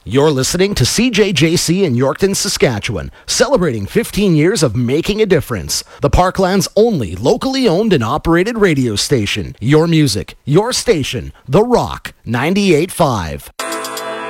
You're listening to CJJC in Yorkton, Saskatchewan, celebrating 15 years of making a difference. The Parkland's only locally owned and operated radio station. Your music, your station, The Rock 98.5.